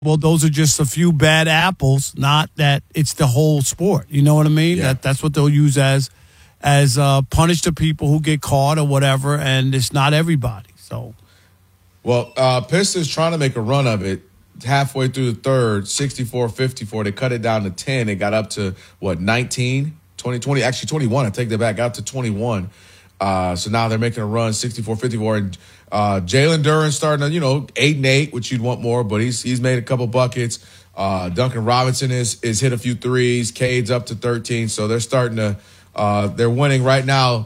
well, those are just a few bad apples, not that it's the whole sport. You know what I mean? Yeah. That's what they'll use as punish the people who get caught or whatever, and it's not everybody. So, well, Pistons trying to make a run of it. Halfway through the third, 64-54. They cut it down to 10. It got up to, 19? 20, actually 21. I take that back. Got up to 21. So now they're making a run, 64-54. And Jalen Duren starting to, 8-8, which you'd want more, but he's made a couple buckets. Duncan Robinson is hit a few threes. Cade's up to 13. So they're starting to they're winning right now.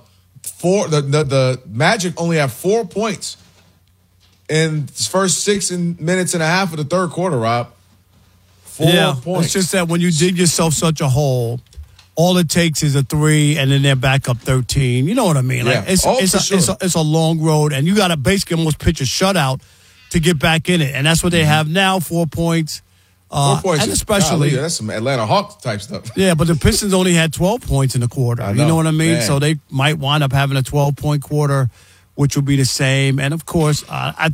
The Magic only have 4 points in the first 6 minutes and a half of the third quarter, Rob. 4 points. It's just that when you dig yourself such a hole, all it takes is a 3, and then they're back up 13. You know what I mean? Yeah. It's a long road, and you got to basically almost pitch a shutout to get back in it, and that's what they have now. 4 points. 4 points, and especially that's some Atlanta Hawks type stuff. Yeah, but the Pistons only had 12 points in the quarter. You know what I mean? Man. So they might wind up having a 12-point quarter, which will be the same. And of course, I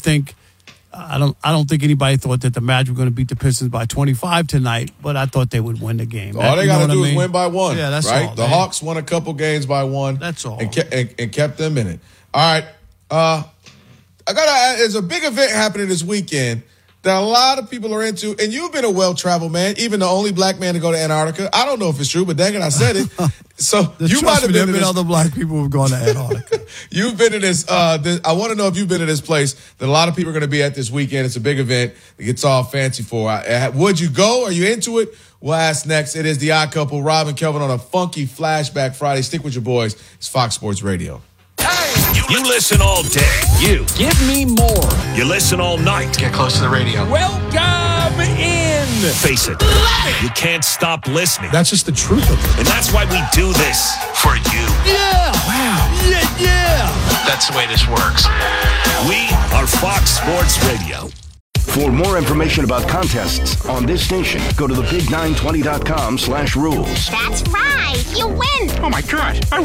don't think anybody thought that the Magic were going to beat the Pistons by 25 tonight, but I thought they would win the game. All they got to do is win by 1. Yeah, that's right. all. The Hawks won a couple games by 1. That's all. And kept them in it. All right. There's a big event happening this weekend that a lot of people are into, and you've been a well-traveled man, even the only black man to go to Antarctica. I don't know if it's true, but dang it, I said it. So you might have been to this. Other black people who've gone to Antarctica. You've been to this. I want to know if you've been to this place that a lot of people are going to be at this weekend. It's a big event. It gets all fancy for. Would you go? Are you into it? We'll ask next. It is the Odd Couple, Rob and Kelvin on a funky Flashback Friday. Stick with your boys. It's Fox Sports Radio. You listen all day. You Give me more. You listen all night. Get close to the radio. Welcome in. Face it. You can't stop listening. That's just the truth of it. And that's why we do this for you. Yeah. Wow. Yeah. That's the way this works. We are Fox Sports Radio. For more information about contests on this station, go to thebig920.com/rules. That's right. You win. Oh my God. I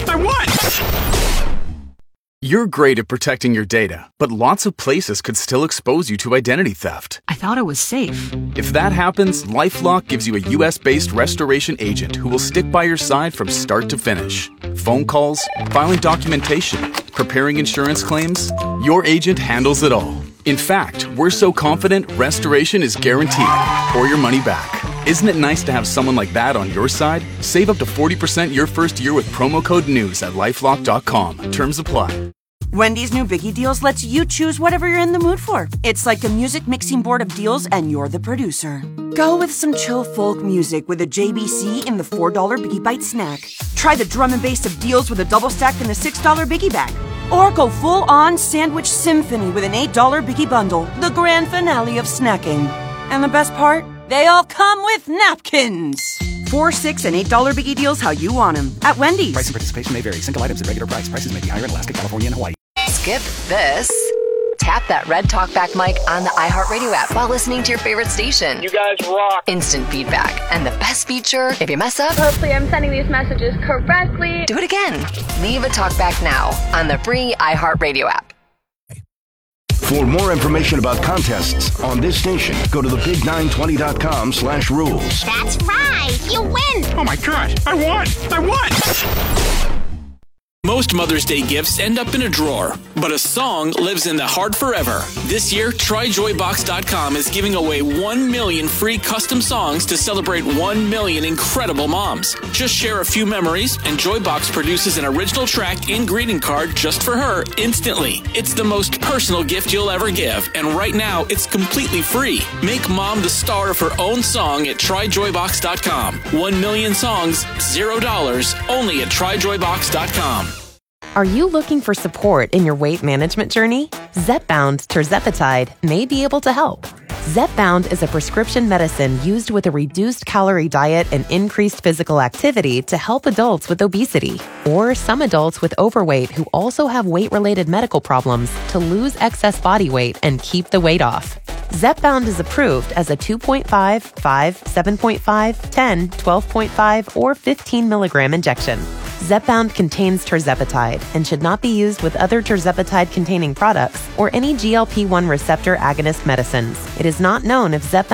won. You're great at protecting your data, but lots of places could still expose you to identity theft. I thought it was safe. If that happens, LifeLock gives you a U.S.-based restoration agent who will stick by your side from start to finish. Phone calls, filing documentation, preparing insurance claims, your agent handles it all. In fact, we're so confident restoration is guaranteed or your money back. Isn't it nice to have someone like that on your side? Save up to 40% your first year with promo code NEWS at LifeLock.com. Terms apply. Wendy's new Biggie Deals lets you choose whatever you're in the mood for. It's like a music mixing board of deals, and you're the producer. Go with some chill folk music with a JBC in the $4 Biggie Bite snack. Try the drum and bass of deals with a double stack in the $6 Biggie Bag. Or go full-on sandwich symphony with an $8 Biggie Bundle, the grand finale of snacking. And the best part? They all come with napkins. $4, $6, and $8 Biggie Deals how you want them at Wendy's. Price and participation may vary. Single items at regular price. Prices may be higher in Alaska, California, and Hawaii. Skip this. Tap that red talkback mic on the iHeartRadio app while listening to your favorite station. You guys rock. Instant feedback. And the best feature, if you mess up, hopefully I'm sending these messages correctly. Do it again. Leave a talkback now on the free iHeartRadio app. For more information about contests on this station, go to thebig920.com/rules. That's right. You win. Oh my God. I won. Most Mother's Day gifts end up in a drawer, but a song lives in the heart forever. This year, TryJoyBox.com is giving away 1 million free custom songs to celebrate 1 million incredible moms. Just share a few memories, and Joybox produces an original track and greeting card just for her instantly. It's the most personal gift you'll ever give, and right now, it's completely free. Make mom the star of her own song at TryJoyBox.com. 1 million songs, $0, only at TryJoyBox.com. Are you looking for support in your weight management journey? Zepbound tirzepatide may be able to help. Zepbound is a prescription medicine used with a reduced calorie diet and increased physical activity to help adults with obesity or some adults with overweight who also have weight-related medical problems to lose excess body weight and keep the weight off. Zepbound is approved as a 2.5, 5, 7.5, 10, 12.5, or 15 milligram injection. Zepbound contains tirzepatide and should not be used with other tirzepatide-containing products or any GLP-1 receptor agonist medicines. It is not known if Zepbound